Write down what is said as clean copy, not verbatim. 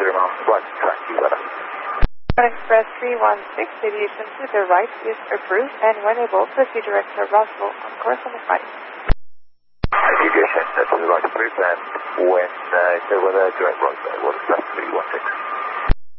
miles right track, you got it. Express 316, deviation to the right is approved, and when able, proceed direct to Roswell on course on the flight. Deviation to the right approved, and when the weather direct Roswell, 1 316.